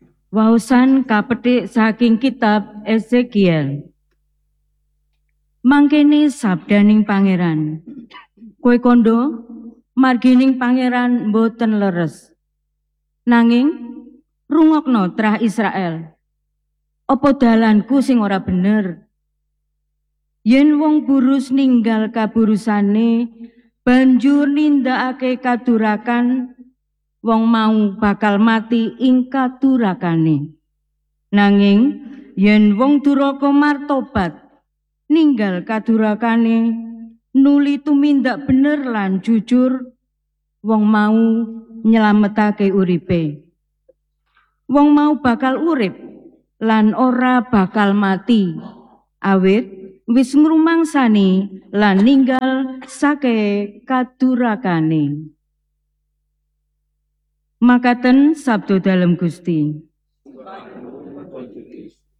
Waosan kapetik saking kitab Ezekiel. Mangkene sabdaning pangeran, kowe kondo margining pangeran mboten leres. Nanging rungokno trah Israel. Apa dalanku sing ora bener? Yen wong burus ninggal kaburusane banjur nindakake kadurakan, wong mau bakal mati ing katurakane. Nanging yen wong duraka martobat ninggal kadurakane nuli tumindak bener lan jujur, wong mau nyelametake uripe. Wong mau bakal urip lan ora bakal mati, awit wis ngrumangsani lan ninggal sake kadurakane. Makaten sabda dalem Gusti.